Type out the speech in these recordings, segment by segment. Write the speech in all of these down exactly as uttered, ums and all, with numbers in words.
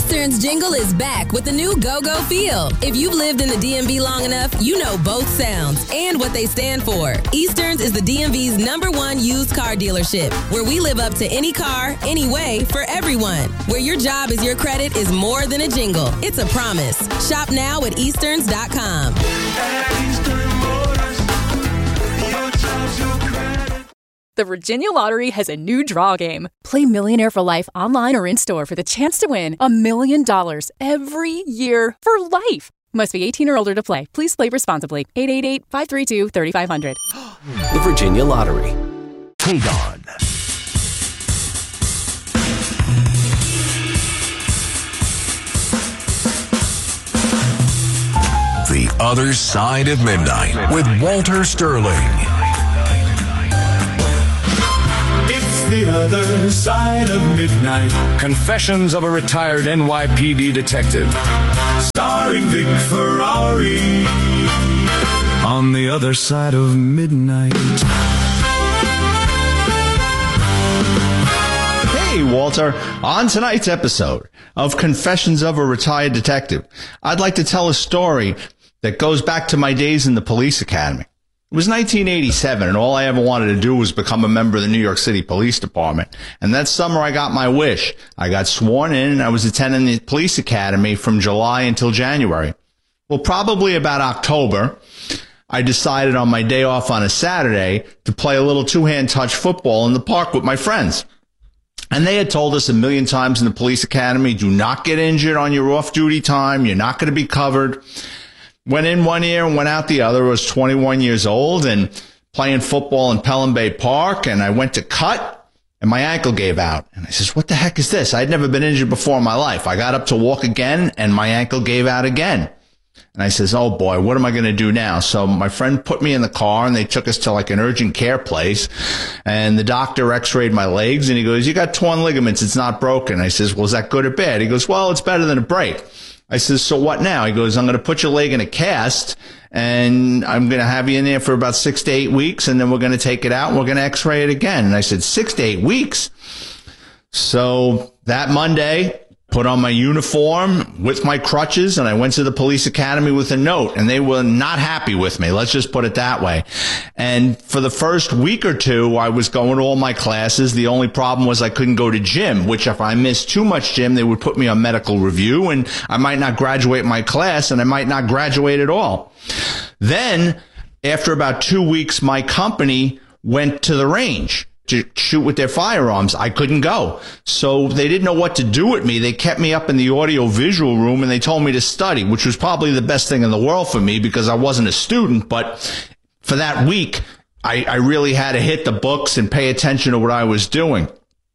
Eastern's jingle is back with the new Go-Go feel. If you've lived in the D M V long enough, you know both sounds and what they stand for. Eastern's is the D M V's number one used car dealership, where we live up to any car, any way, for everyone. Where your job is your credit is more than a jingle. It's a promise. Shop now at easterns dot com. The Virginia Lottery has a new draw game. Play Millionaire for Life online or in-store for the chance to win a million dollars every year for life. Must be eighteen or older to play. Please play responsibly. eight eight eight, five three two, three five zero zero. The Virginia Lottery. K-Dawn. The Other Side of Midnight with Walter Sterling. The Other Side of Midnight. Confessions of a Retired N Y P D Detective. Starring Vic Ferrari. On the Other Side of Midnight. Hey, Walter. On tonight's episode of Confessions of a Retired Detective, I'd like to tell a story that goes back to my days in the police academy. It was nineteen eighty-seven, and all I ever wanted to do was become a member of the New York City Police Department. And that summer, I got my wish. I got sworn in, and I was attending the police academy from July until January. Well, probably about October, I decided on my day off on a Saturday to play a little two-hand touch football in the park with my friends. And they had told us a million times in the police academy, do not get injured on your off-duty time. You're not going to be covered. Went in one ear and went out the other. I was twenty-one years old and playing football in Pelham Bay Park. And I went to cut and my ankle gave out. And I says, what the heck is this? I'd never been injured before in my life. I got up to walk again and my ankle gave out again. And I says, oh boy, what am I going to do now? So my friend put me in the car and they took us to like an urgent care place. And the doctor x-rayed my legs and he goes, you got torn ligaments. It's not broken. I says, well, is that good or bad? He goes, well, it's better than a break. I says, so what now? He goes, I'm going to put your leg in a cast, and I'm going to have you in there for about six to eight weeks, and then we're going to take it out, and we're going to x-ray it again. And I said, six to eight weeks? So that Monday, put on my uniform with my crutches, and I went to the police academy with a note, and they were not happy with me. Let's just put it that way. And for the first week or two, I was going to all my classes. The only problem was I couldn't go to gym, which if I missed too much gym, they would put me on medical review, and I might not graduate my class, and I might not graduate at all. Then, after about two weeks, my company went to the range to shoot with their firearms. I couldn't go. So they didn't know what to do with me. They kept me up in the audio visual room and they told me to study, which was probably the best thing in the world for me because I wasn't a student. But for that week, I, I really had to hit the books and pay attention to what I was doing.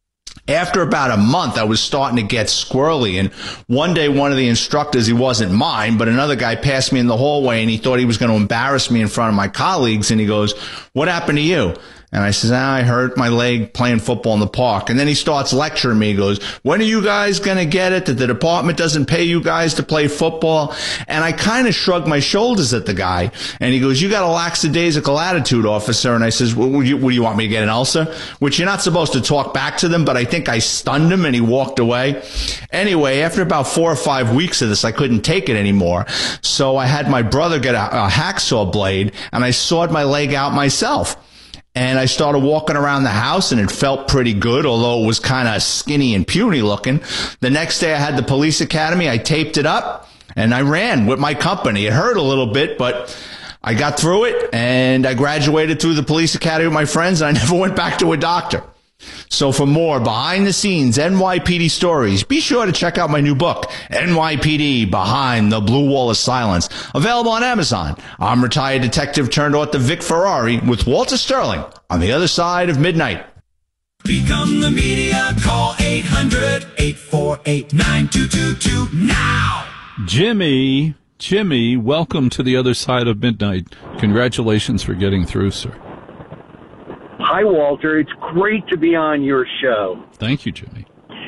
After about a month, I was starting to get squirrely. And one day, one of the instructors, he wasn't mine, but another guy passed me in the hallway and he thought he was going to embarrass me in front of my colleagues. And he goes, what happened to you? And I says, ah, I hurt my leg playing football in the park. And then he starts lecturing me. He goes, when are you guys going to get it that the department doesn't pay you guys to play football? And I kind of shrugged my shoulders at the guy. And he goes, you got a lackadaisical attitude, officer. And I says, well, what, do you, what do you want me to get an ulcer? Which you're not supposed to talk back to them, but I think I stunned him and he walked away. Anyway, after about four or five weeks of this, I couldn't take it anymore. So I had my brother get a, a hacksaw blade and I sawed my leg out myself. And I started walking around the house, and it felt pretty good, although it was kind of skinny and puny looking. The next day, I had the police academy. I taped it up, and I ran with my company. It hurt a little bit, but I got through it, and I graduated through the police academy with my friends, and I never went back to a doctor. So for more behind-the-scenes N Y P D stories, be sure to check out my new book, N Y P D Behind the Blue Wall of Silence, available on Amazon. I'm retired detective turned author Vic Ferrari with Walter Sterling on the Other Side of Midnight. Become the media. Call eight hundred, eight four eight, nine two two two now. Jimmy, Jimmy, welcome to the Other Side of Midnight. Congratulations for getting through, sir. Hi, Walter. It's great to be on your show. Thank you, Jimmy.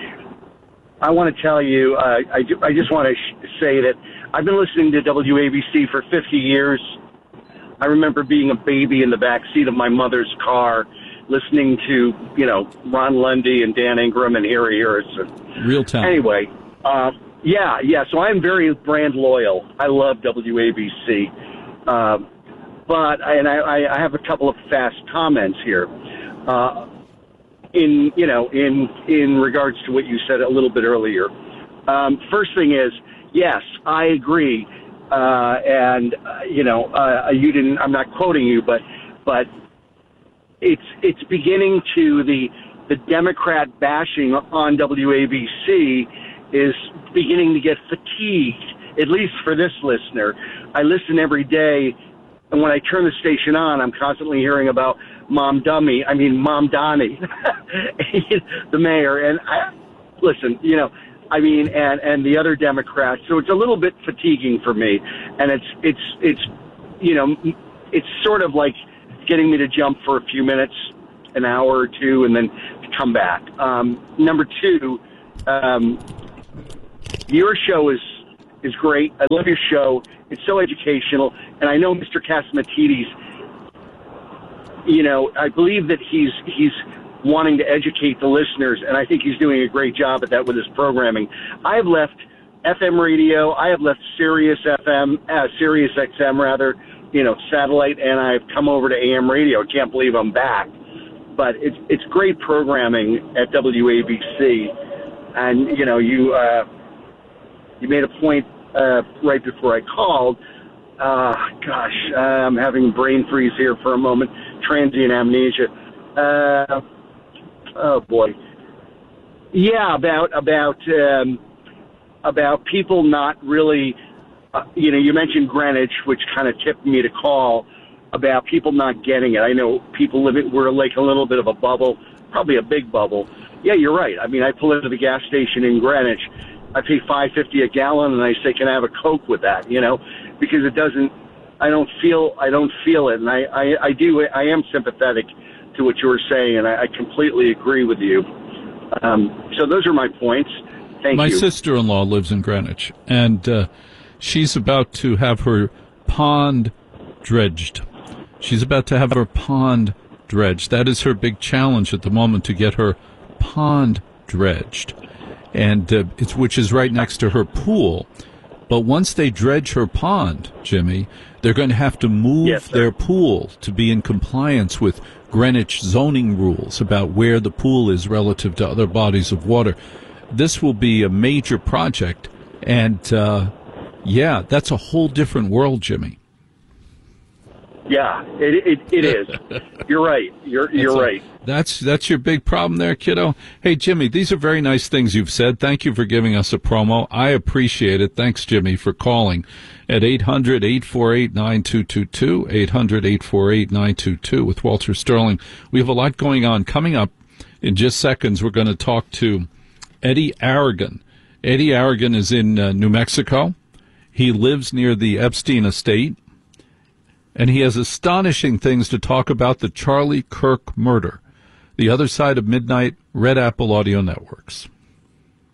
I want to tell you, uh, I, I just want to sh- say that I've been listening to W A B C for fifty years. I remember being a baby in the back seat of my mother's car, listening to, you know, Ron Lundy and Dan Ingram and Harry Harrison. Real talent. Anyway, uh, Yeah, yeah. So I'm very brand loyal. I love W A B C. Uh, but, and I, I have a couple of fast comments here. Uh, in, you know, in, in regards to what you said a little bit earlier. Um, first thing is, yes, I agree. Uh, and, uh, you know, uh, you didn't, I'm not quoting you, but, but it's, it's beginning to the, the Democrat bashing on W A B C is beginning to get fatigued, at least for this listener. I listen every day, and when I turn the station on, I'm constantly hearing about Mom Dummy, I mean, Mom Donnie, the mayor. And I, listen, you know, I mean, and, and the other Democrats. So it's a little bit fatiguing for me. And it's, it's, it's, you know, it's sort of like getting me to jump for a few minutes, an hour or two, and then come back. Um, number two, um, your show is, is great. I love your show. It's so educational. And I know Mister Catsimatidis, you know, I believe that he's he's wanting to educate the listeners, and I think he's doing a great job at that with his programming. I have left F M radio. I have left Sirius F M, uh, Sirius X M rather, you know, satellite, and I've come over to A M radio. I can't believe I'm back. But it's it's great programming at W A B C, and you know, you uh, you made a point uh, right before I called. Uh, gosh, uh, I'm having brain freeze here for a moment. Transient amnesia. Uh, oh boy. Yeah, about about um, about people not really. Uh, you know, you mentioned Greenwich, which kind of tipped me to call about people not getting it. I know people live it. We're like a little bit of a bubble, probably a big bubble. Yeah, you're right. I mean, I pull into the gas station in Greenwich. I pay five fifty a gallon, and I say, "Can I have a Coke with that?" You know, because it doesn't. I don't feel. I don't feel it, and I, I, I do. I am sympathetic to what you were saying, and I, I completely agree with you. Um, so those are my points. Thank my you. My sister-in-law lives in Greenwich, and uh, she's about to have her pond dredged. She's about to have her pond dredged. That is her big challenge at the moment, to get her pond dredged, and uh, it's which is right next to her pool. But once they dredge her pond, Jimmy, they're going to have to move yes, their pool to be in compliance with Greenwich zoning rules about where the pool is relative to other bodies of water. This will be a major project, and uh, yeah, that's a whole different world, Jimmy. Yeah, it it, it is. You're right. You're you're that's right. A, that's that's your big problem there, kiddo. Hey, Jimmy, these are very nice things you've said. Thank you for giving us a promo. I appreciate it. Thanks, Jimmy, for calling at eight hundred, eight four eight, nine two two two, eight hundred, eight four eight, nine two two with Walter Sterling. We have a lot going on. Coming up in just seconds, we're going to talk to Eddie Aragon. Eddie Aragon is in uh, New Mexico. He lives near the Epstein estate. And he has astonishing things to talk about the Charlie Kirk murder. The Other Side of Midnight, Red Apple Audio Networks.